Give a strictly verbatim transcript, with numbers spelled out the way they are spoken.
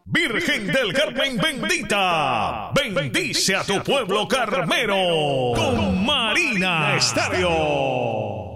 Virgen del Carmen bendita, bendice a tu pueblo carmero con Marina Estéreo.